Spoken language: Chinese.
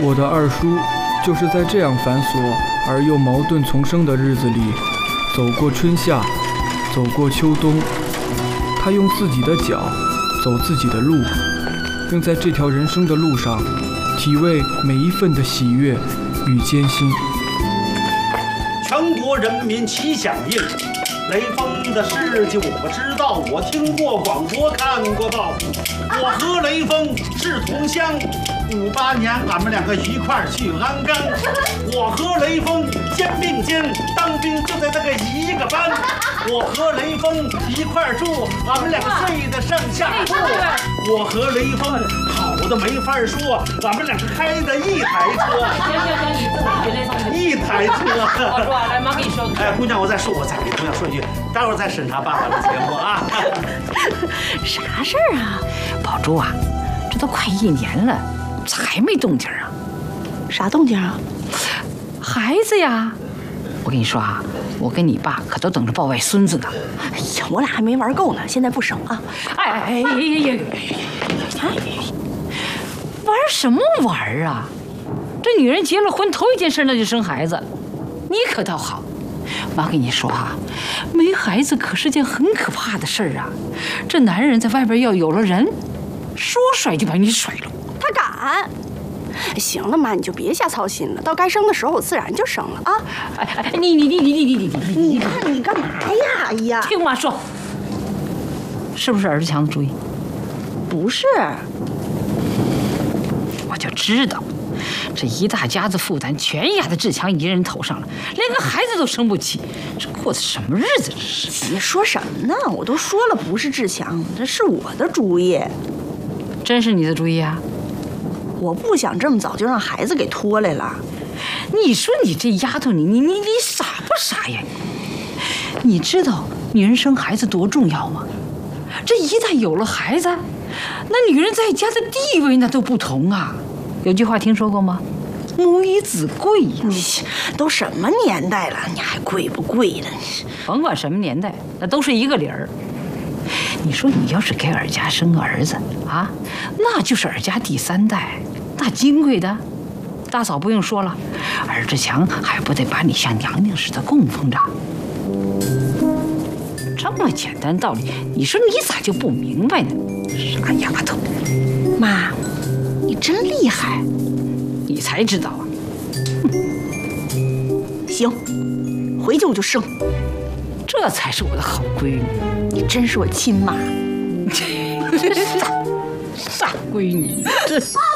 我的二叔就是在这样繁琐而又矛盾丛生的日子里，走过春夏，走过秋冬。他用自己的脚走自己的路，并在这条人生的路上体味每一份的喜悦与艰辛。 全国人民齐响应，雷锋的事迹我知道，我听过广播，看过报。我和雷锋是同乡，58年俺们两个一块儿去鞍钢。我和雷锋肩并肩，当兵就在那个一个班。我和雷锋一块儿住，俺们两个睡的上下铺。我和雷锋好的没法说，俺们两个开的一台车。 行，你自己别雷锋。 一台车。 我说，来，妈给你说。 哎，姑娘，我再给姑娘说一句，待会儿再审查办法的节目啊。 啥事儿啊？ 宝珠啊，这都快1年了，咋还没动静啊？ 啥动静啊？ 孩子呀！我跟你说啊，我跟你爸可都等着抱外孙子呢。 哎呀，我俩还没玩够呢，现在不生啊！ 哎，玩什么玩啊？这女人结了婚头一件事那就生孩子，你可倒好。妈跟你说啊，没孩子可是件很可怕的事儿啊。这男人在外边要有了人，说甩就把你甩了。 他敢。行了妈，你就别瞎操心了，到该生的时候我自然就生了啊！你看你干嘛呀？哎呀， 听妈说，是不是儿子强的主意？ 不是， 我就知道，这一大家子负担全压在志强一人头上了，连个孩子都生不起，这过的什么日子这是？ 你说什么呢？我都说了不是志强，这是我的主意。 真是你的主意啊？ 我不想这么早就让孩子给拖来了。 你说你这丫头，你傻不傻呀？你知道女人生孩子多重要吗？这一旦有了孩子，那女人在家的地位那都不同啊。有句话听说过吗？母以子贵呀。 你都什么年代了，你还贵不贵的？ 甭管什么年代，那都是一个理儿。你说你要是给尔家生个儿子啊，那就是尔家第3代，那金贵的。大嫂不用说了，尔志强还不得把你像娘娘似的供奉着？这么简单道理，你说你咋就不明白呢？傻丫头！ 妈，你真厉害， 你才知道啊！ 行，回去我就生。 这才是我的好闺女， 你真是我亲妈。 傻闺女，这。